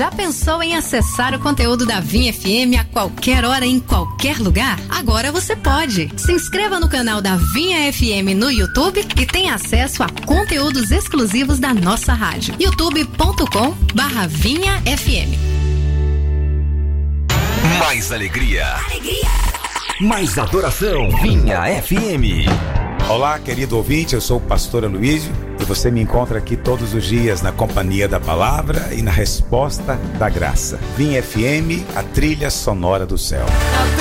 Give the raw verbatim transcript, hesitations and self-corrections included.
Já pensou em acessar o conteúdo da Vinha F M a qualquer hora, em qualquer lugar? Agora você pode. Se inscreva no canal da Vinha F M no YouTube e tenha acesso a conteúdos exclusivos da nossa rádio. youtube ponto com barra Vinha F M. Mais alegria. Alegria. Mais adoração. Vinha F M. Olá, querido ouvinte, eu sou o pastor Aloísio e você me encontra aqui todos os dias na companhia da palavra e na resposta da graça. Vinha F M, a trilha sonora do céu.